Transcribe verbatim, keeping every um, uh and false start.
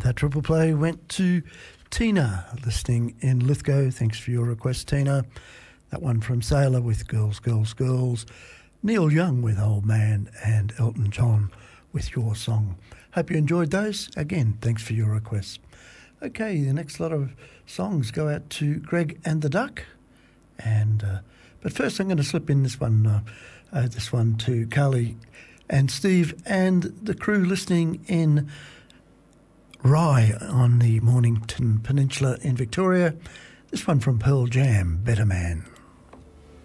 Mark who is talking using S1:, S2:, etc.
S1: that triple play went to Tina, listening in Lithgow. Thanks for your request, Tina. That one from Sailor with Girls, Girls, Girls. Neil Young with Old Man, and Elton John with Your Song. Hope you enjoyed those. Again, thanks for your requests. Okay, the next lot of songs go out to Greg and the Duck. And uh, but first I'm going to slip in this one, uh, uh, this one to Carly and Steve and the crew listening in Rye on the Mornington Peninsula in Victoria. This one from Pearl Jam, Better Man.